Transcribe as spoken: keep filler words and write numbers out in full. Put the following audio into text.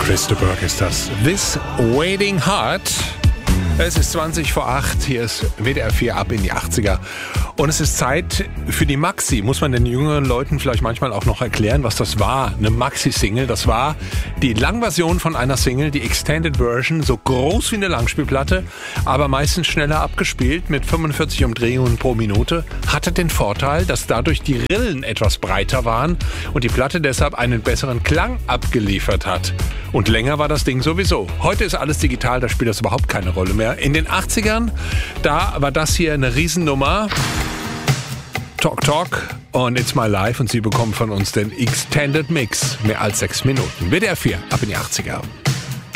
Christa Burke ist das. This Waiting Heart. Es ist zwanzig vor acht, hier ist W D R vier ab in die achtziger. Und es ist Zeit für die Maxi. Muss man den jüngeren Leuten vielleicht manchmal auch noch erklären, was das war? Eine Maxi-Single, das war die Langversion von einer Single, die Extended Version, so groß wie eine Langspielplatte, aber meistens schneller abgespielt mit fünfundvierzig Umdrehungen pro Minute. Hatte den Vorteil, dass dadurch die Rillen etwas breiter waren und die Platte deshalb einen besseren Klang abgeliefert hat. Und länger war das Ding sowieso. Heute ist alles digital, da spielt das überhaupt keine Rolle mehr. In den achtzigern, da war das hier eine Riesennummer. Talk Talk und It's My Life und Sie bekommen von uns den Extended Mix. Mehr als sechs Minuten. W D R vier, ab in die achtziger.